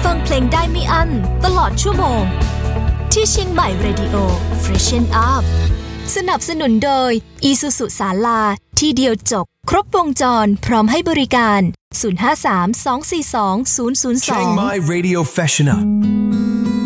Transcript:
ฟังเพลงได้ไม่อั้นตลอดชั่วโมงที่เชียงใหม่ Radio Freshen Up สนับสนุนโดย Isuzu ศาลาที่เดียวจบครบวงจรพร้อมให้บริการ053 242 002 Chiang Mai Radio Freshen Up